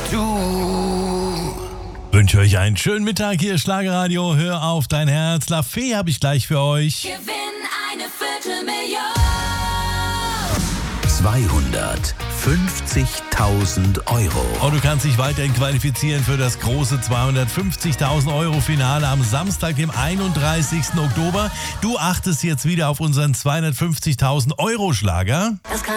Wünsche euch einen schönen Mittag, hier ist Schlagerradio, hör auf dein Herz. La Fee habe ich gleich für euch. Gewinn eine Viertelmillion. 250.000 Euro. Und du kannst dich weiterhin qualifizieren für das große 250.000 Euro Finale am Samstag, dem 31. Oktober. Du achtest jetzt wieder auf unseren 250.000 Euro Schlager. Das kann